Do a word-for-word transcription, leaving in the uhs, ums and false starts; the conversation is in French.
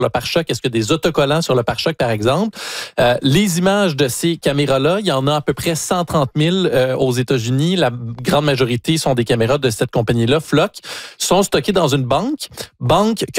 le pare-choc? Est-ce qu'il y a des autocollants sur le pare-choc, par exemple? Euh, les images de ces caméras-là, il y en a à peu près cent trente mille euh, aux États-Unis. La grande majorité sont des caméras de cette compagnie-là, Flock, sont stockées dans une banque, banque que